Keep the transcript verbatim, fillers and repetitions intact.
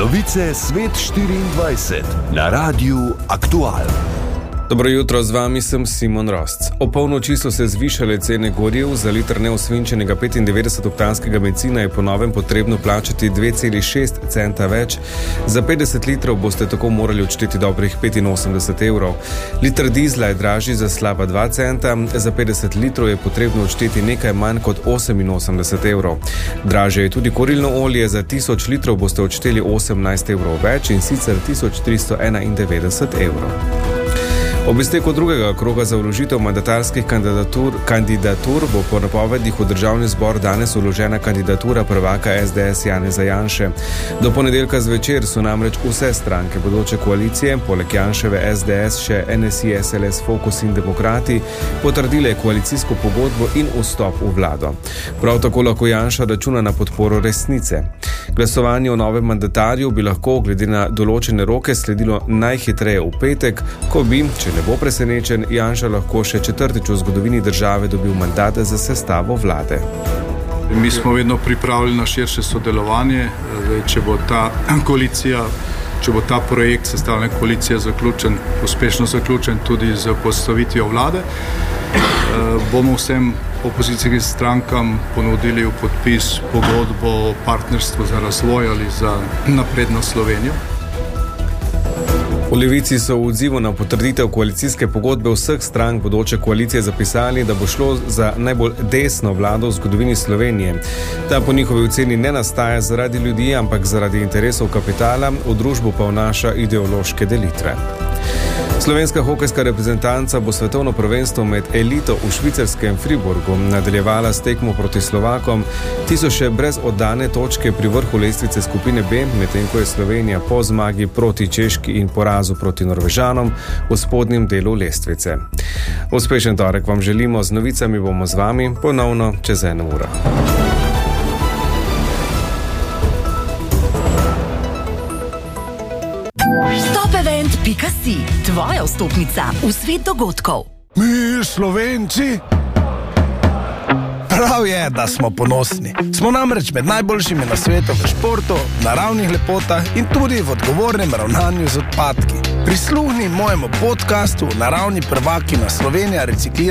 Novice Svet štiriindvajset na Radiu Aktual. Dobro jutro, z vami sem Simon Rosc. O polnoči so se zvišale cene goriv. Za liter neosvinčenega petindevetdesetoktanskega bencina je po novem potrebno plačati dve celi šest centa več. Za petdeset litrov boste tako morali odšteti dobrih petinosemdeset evrov. Liter dizla je dražji za slaba dva centa, za petdeset litrov je potrebno odšteti nekaj manj kot oseminosemdeset evrov. Dražje je tudi kurilno olje, za tisoč litrov boste odšteli osemnajst evrov več, in sicer tisoč tristo enaindevetdeset evrov. Ob izteku drugega kroga za vložitev mandatarskih kandidatur, kandidatur bo po napovedih v državni zbor danes vložena kandidatura prvaka es de es Janeza Janše. Do ponedeljka zvečer so namreč vse stranke bodoče koalicije, poleg Janševe es de es še en es i, es el es, Fokus in Demokrati, potrdile koalicijsko pogodbo in vstop v vlado. Prav tako lahko Janša računa na podporo Resnice. Glasovanje o novem mandatarju bi lahko glede na določene roke sledilo najhitreje v petek, ko bi, če ne bo presenečen, Janša lahko še četrtič v zgodovini države dobil mandat za sestavo vlade. Mi smo vedno pripravljeni na širše sodelovanje. Če bo ta koalicija, če bo ta projekt sestavljanja koalicije zaključen, uspešno zaključen tudi z postavitvijo vlade, bomo vsem opozicijskim strankam ponudili v podpis pogodbo o partnerstvu za razvoj ali za napredno Slovenijo. V Levici so v odzivu na potrditev koalicijske pogodbe vseh strank bodoče koalicije zapisali, da bo šlo za najbolj desno vlado v zgodovini Slovenije. Ta po njihovi oceni ne nastaja zaradi ljudi, ampak zaradi interesov kapitala, v družbo pa vnaša ideološke delitve. Slovenska hokejska reprezentanca bo svetovno prvenstvo med elito v švicarskem Friburgu nadaljevala s tekmo proti Slovakom. Ti so še brez oddane točke pri vrhu lestvice skupine B, medtem ko je Slovenija po zmagi proti Češki in porazu proti Norvežanom v spodnjem delu lestvice. Uspešen torek vam želimo, z novicami bomo z vami ponovno čez eno uro. Pika si, tvoja vstopnica v svet dogodkov. Mi, Slovenci? Prav je, da smo ponosni. Smo namreč med najboljšimi na svetu v športu, naravnih lepotah in tudi v odgovornem ravnanju z odpadki. Prisluhni mojemu podcastu Naravni prvaki na Slovenija reciklira